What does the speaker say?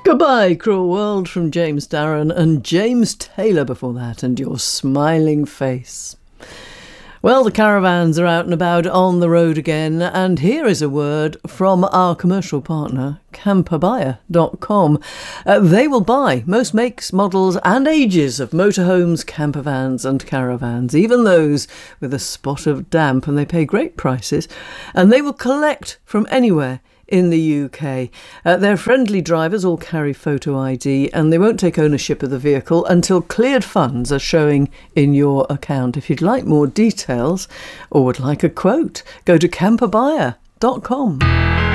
Goodbye, Cruel World from James Darren, and James Taylor before that, and Your Smiling Face. Well, the caravans are out and about on the road again, and here is a word from our commercial partner, camperbuyer.com. They will buy most makes, models and ages of motorhomes, campervans and caravans, even those with a spot of damp, and they pay great prices, and they will collect from anywhere in the UK. Their friendly drivers all carry photo ID, and they won't take ownership of the vehicle until cleared funds are showing in your account. If you'd like more details or would like a quote, go to camperbuyer.com.